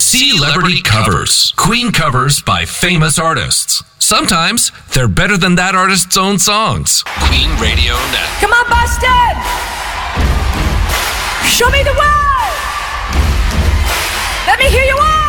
Celebrity Covers. Queen covers by famous artists. Sometimes they're better than that artist's own songs. Queen Radio Net. Come on, Boston! Show me the way! Let me hear you all!